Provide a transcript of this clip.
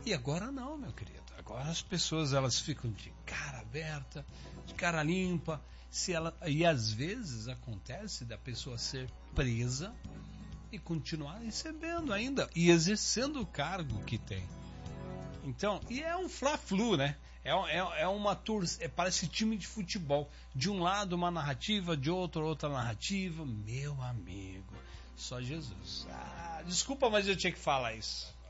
E agora não, meu querido. Agora as pessoas elas ficam de cara aberta, de cara limpa. E às vezes acontece da pessoa ser presa e continuar recebendo ainda e exercendo o cargo que tem. Então, e é um fla-flu, né? É uma torcida, parece time de futebol. De um lado uma narrativa, de outro outra narrativa. Meu amigo, só Jesus. Desculpa, mas eu tinha que falar isso.